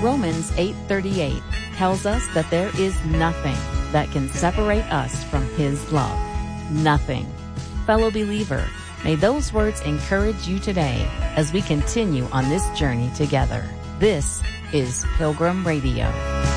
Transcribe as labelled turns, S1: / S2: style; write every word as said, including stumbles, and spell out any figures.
S1: Romans eight thirty-eight tells us that there is nothing that can separate us from His love. Nothing. Fellow believer, may those words encourage you today as we continue on this journey together. This is Pilgrim Radio.